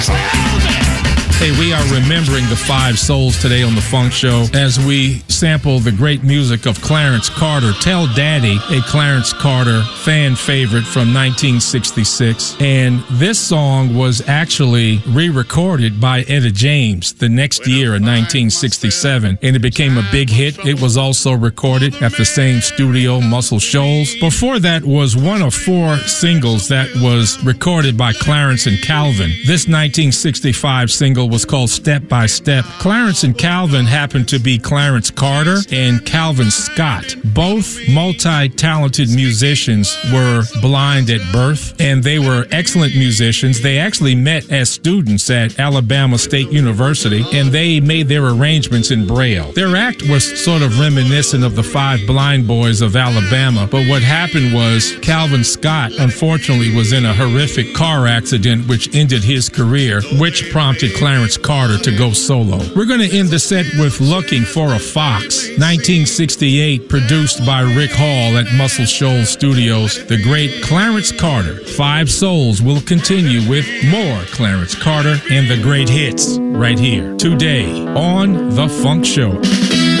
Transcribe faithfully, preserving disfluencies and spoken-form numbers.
Hey, we are remembering the Five Souls today on The Funk Show as we sample the great music of Clarence Carter. Tell Daddy, a Clarence Carter fan favorite from nineteen sixty-six. And this song was actually re-recorded by Etta James the next year in nineteen sixty-seven, and it became a big hit. It was also recorded at the same studio, Muscle Shoals. Before that was one of four singles that was recorded by Clarence and Calvin. This nineteen sixty-five single was called Step by Step. Clarence and Calvin happened to be Clarence Carter and Calvin Scott. Both multi-talented musicians were blind at birth, and they were excellent musicians. They actually met as students at Alabama State University, and they made their arrangements in Braille. Their act was sort of reminiscent of the Five Blind Boys of Alabama, but what happened was Calvin Scott, unfortunately, was in a horrific car accident which ended his career, which prompted Clarence Carter to go solo. We're going to end the set with Looking for a Fox, nineteen sixty-eight, produced by Rick Hall at Muscle Shoals Studios. The great Clarence Carter. Five Souls will continue with more Clarence Carter and the great hits right here today on The Funk Show.